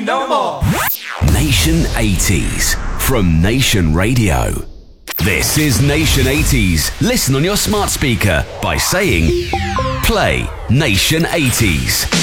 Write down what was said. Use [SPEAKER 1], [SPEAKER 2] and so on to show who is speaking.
[SPEAKER 1] No more.
[SPEAKER 2] Nation 80s from Nation Radio. This is Nation 80s. Listen on your smart speaker by saying, play Nation 80s.